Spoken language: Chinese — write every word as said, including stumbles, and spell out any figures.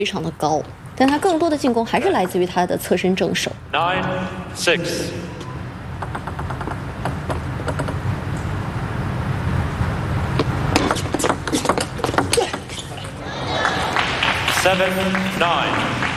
非常的高，但他更多的进攻还是来自于他的侧身正手。 Nine, six. Seven, nine.